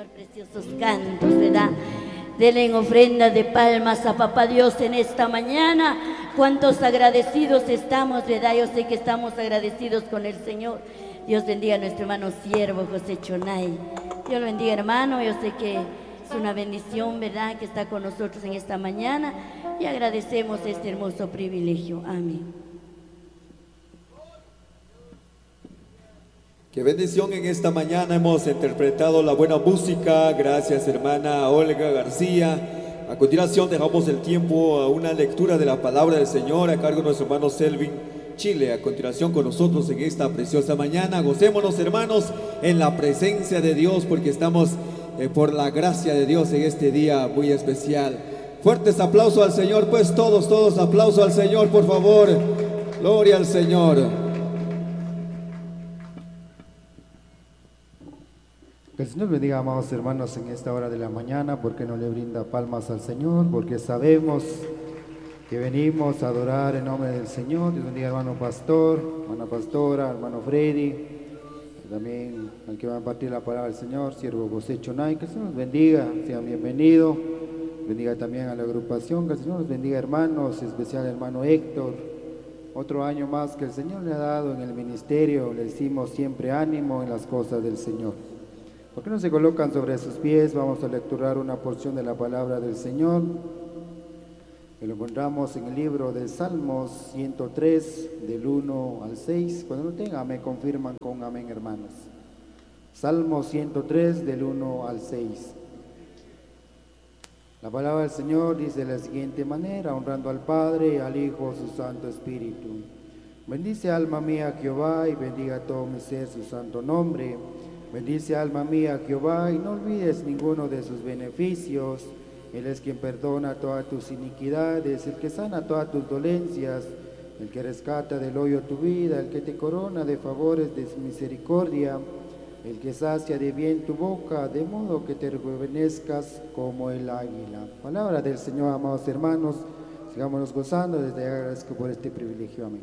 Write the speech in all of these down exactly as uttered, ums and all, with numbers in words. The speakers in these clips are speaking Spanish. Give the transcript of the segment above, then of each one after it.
preciosos cantos, ¿verdad? Denle en ofrenda de palmas a Papá Dios en esta mañana. Cuántos agradecidos estamos, ¿verdad? Yo sé que estamos agradecidos con el Señor. Dios bendiga a nuestro hermano siervo José Chonay. Dios lo bendiga, hermano. Yo sé que es una bendición, ¿verdad?, que está con nosotros en esta mañana. Y agradecemos este hermoso privilegio. Amén. Qué bendición en esta mañana hemos interpretado la buena música. Gracias, hermana Olga García. A continuación dejamos el tiempo a una lectura de la palabra del Señor a cargo de nuestro hermano Selvin Chile. A continuación con nosotros en esta preciosa mañana. Gocémonos, hermanos, en la presencia de Dios, porque estamos eh, por la gracia de Dios en este día muy especial. Fuertes aplausos al Señor, pues todos, todos aplausos al Señor, por favor. Gloria al Señor. Que el Señor bendiga, amados hermanos, en esta hora de la mañana, porque no le brinda palmas al Señor, porque sabemos que venimos a adorar en nombre del Señor. Dios bendiga, hermano pastor, hermana pastora, hermano Freddy, también al que va a impartir la palabra del Señor, siervo José Chonay. Que el Señor nos bendiga, sean bienvenidos. Bendiga también a la agrupación, que el Señor nos bendiga, hermanos, en especial hermano Héctor. Otro año más que el Señor le ha dado en el ministerio, le decimos siempre ánimo en las cosas del Señor. ¿Por qué no se colocan sobre sus pies? Vamos a lecturar una porción de la palabra del Señor, que lo encontramos en el libro de Salmos ciento tres, del uno al seis. Cuando lo tengan, me confirman con amén, hermanos. Salmos ciento tres, del uno al seis. La palabra del Señor dice de la siguiente manera, honrando al Padre, al Hijo, su Santo Espíritu. Bendice alma mía a Jehová, y bendiga todo mi ser su santo nombre. Bendice alma mía a Jehová, y no olvides ninguno de sus beneficios. Él es quien perdona todas tus iniquidades, el que sana todas tus dolencias, el que rescata del hoyo tu vida, el que te corona de favores de su misericordia, el que sacia de bien tu boca, de modo que te rejuvenezcas como el águila. Palabra del Señor, amados hermanos, sigámonos gozando. Desde ahí agradezco por este privilegio. Amén.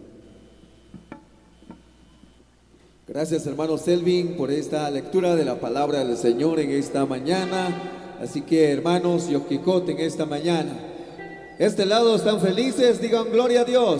Gracias, hermano Selvin, por esta lectura de la palabra del Señor en esta mañana. Así que, hermanos, Yoquicote en esta mañana. Este lado están felices, digan gloria a Dios.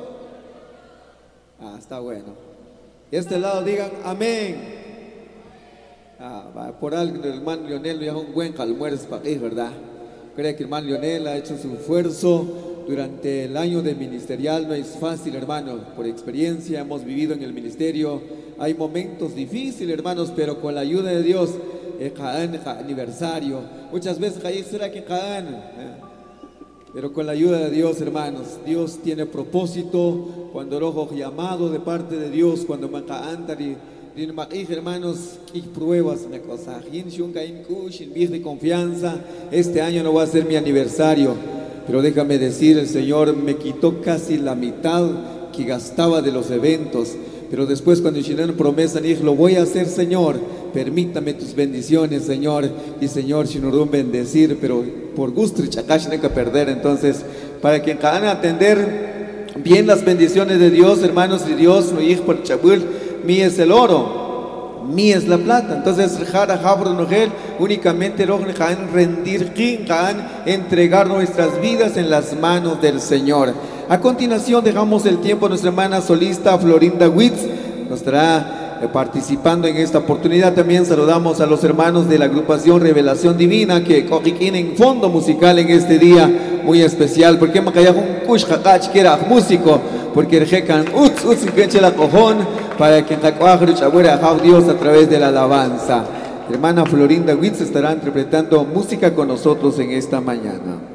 Ah, está bueno. Este lado digan amén. Ah, va, por algo el hermano Leonel ya un buen almuerzo para ti, ¿verdad? Creo que el hermano Leonel ha hecho su esfuerzo durante el año de ministerial. No es fácil, hermanos. Por experiencia hemos vivido en el ministerio. Hay momentos difíciles, hermanos, pero con la ayuda de Dios, eh, aniversario. Muchas veces, ¿será que eh? Pero con la ayuda de Dios, hermanos, Dios tiene propósito. Cuando el ojo llamado de parte de Dios, cuando me y hermanos, y pruebas me cosa, de confianza. Este año no va a ser mi aniversario, pero déjame decir, el Señor me quitó casi la mitad que gastaba de los eventos. Pero después, cuando hicieron promesa, dije, lo voy a hacer, Señor. Permítame tus bendiciones, Señor. Y Señor, si no un bendecir, pero por gusto y chakash no hay que perder. Entonces, para que puedan atender bien las bendiciones de Dios, hermanos, y Dios, lo hijo por chabul, mí es el oro, mí es la plata. Entonces, únicamente rendir, entregar nuestras vidas en las manos del Señor. A continuación dejamos el tiempo a nuestra hermana solista Florinda Witz, nos estará eh, participando en esta oportunidad. También saludamos a los hermanos de la agrupación Revelación Divina que cogiquín en fondo musical en este día muy especial. Porque me callaba un kush hakach que era músico, porque el jecan utz utz que la cojón para que tacuajru chabuera a Dios a través de la alabanza. Hermana Florinda Witz estará interpretando música con nosotros en esta mañana.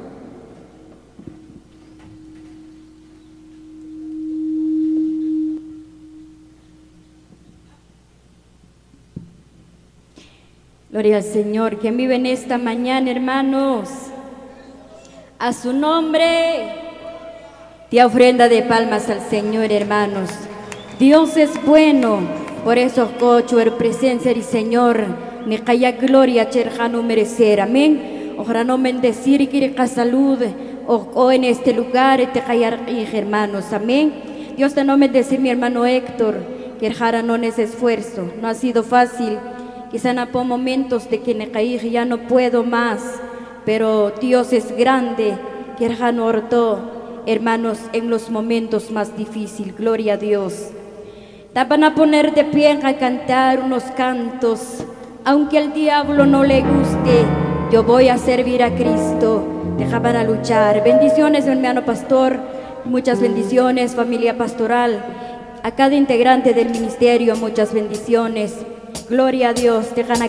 Gloria al Señor, quien vive en esta mañana, hermanos. A su nombre, te ofrenda de palmas al Señor, hermanos. Dios es bueno, por eso cocho el presencia del Señor. Me calla gloria, cherjano merecer, amén. Ojalá no bendecir y que salud, o, o en este lugar, te callar, hermanos, amén. Dios te no bendecir, mi hermano Héctor, que el jara no es esfuerzo, no ha sido fácil. quizá por momentos de que ne caí ya no puedo más, pero Dios es grande, que orto, hermanos, en los momentos más difíciles, gloria a Dios. Van a poner de pie a cantar unos cantos, aunque al diablo no le guste, yo voy a servir a Cristo, dejaban a luchar. Bendiciones, mi hermano pastor, muchas bendiciones, familia pastoral, a cada integrante del ministerio, muchas bendiciones, gloria a Dios, dejan a